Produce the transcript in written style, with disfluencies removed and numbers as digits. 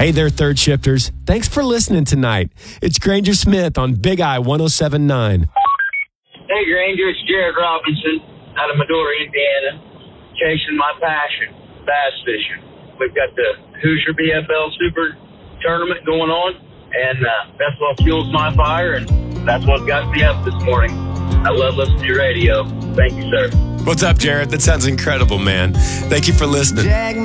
Hey there, third shifters. Thanks for listening tonight. It's Granger Smith on Big I 107.9. Hey, Granger, it's Jared Robinson out of Medora, Indiana, chasing my passion, bass fishing. We've got the Hoosier BFL Super Tournament going on, and that's what fuels my fire, and that's what got me up this morning. I love listening to your radio. Thank you, sir. What's up, Jared? That sounds incredible, man. Thank you for listening.